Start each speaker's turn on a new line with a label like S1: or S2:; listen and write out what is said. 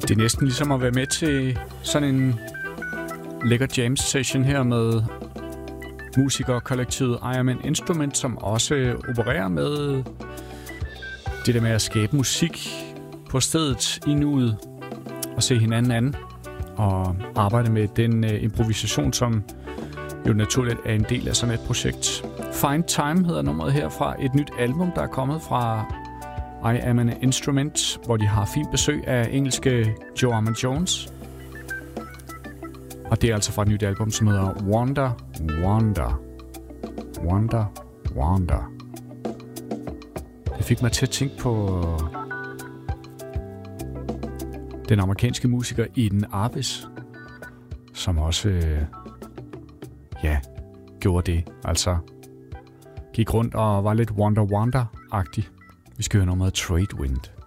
S1: Det er næsten ligesom at være med til sådan en lækker jam session her med musikerkollektivet I Am An Instrument, som også opererer med det der med at skabe musik på stedet i nuet og se hinanden an og arbejde med den improvisation, som jo naturligt er en del af sådan et projekt. Find Time hedder nummeret her fra et nyt album, der er kommet fra I Am An Instrument, hvor de har fint besøg af engelske Joe Armand-Jones. Og det er altså fra et nyt album, som hedder Wonder, Wonder, Wonder, Wonder. Det fik mig til at tænke på den amerikanske musiker Eden Arbus, som også gjorde det. Altså gik rundt og var lidt Wonder Wonder-agtig. Vi skal høre nummeret Trade Wind.